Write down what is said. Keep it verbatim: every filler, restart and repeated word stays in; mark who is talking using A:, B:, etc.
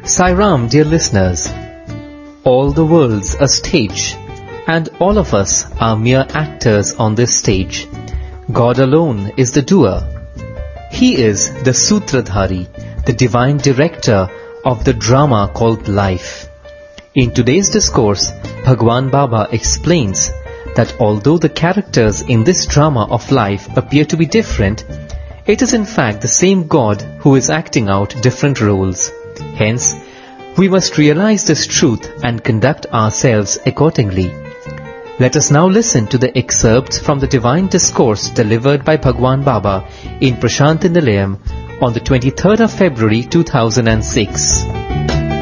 A: Sai Ram, dear listeners. All the world's a stage, and all of us are mere actors on this stage. God alone is the doer. He is the Sutradhari, the divine director of the drama called life. In today's discourse, Bhagwan Baba explains that although the characters in this drama of life appear to be different, it is in fact the same God who is acting out different roles. Hence, we must realize this truth and conduct ourselves accordingly. Let us now listen to the excerpts from the divine discourse delivered by Bhagwan Baba in Prashanthi Nilayam on the twenty-third of February two thousand six.